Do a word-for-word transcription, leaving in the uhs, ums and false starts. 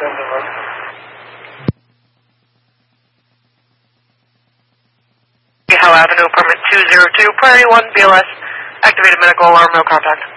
Howe Avenue, apartment two zero two, Priority one, B L S, activated medical alarm, no contact.